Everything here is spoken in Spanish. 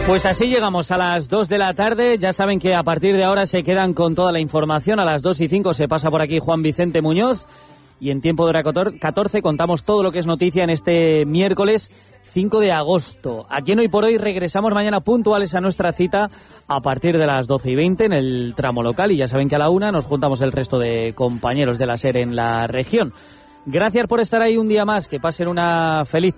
Pues así llegamos a las 2 de la tarde. Ya saben que a partir de ahora se quedan con toda la información. A las 2:05 se pasa por aquí Juan Vicente Muñoz. Y en tiempo de hora 14 contamos todo lo que es noticia en este miércoles 5 de agosto. Aquí en Hoy por Hoy regresamos mañana puntuales a nuestra cita a partir de las 12:20 en el tramo local. Y ya saben que a la 1 nos juntamos el resto de compañeros de la SER en la región. Gracias por estar ahí un día más. Que pasen una feliz tarde.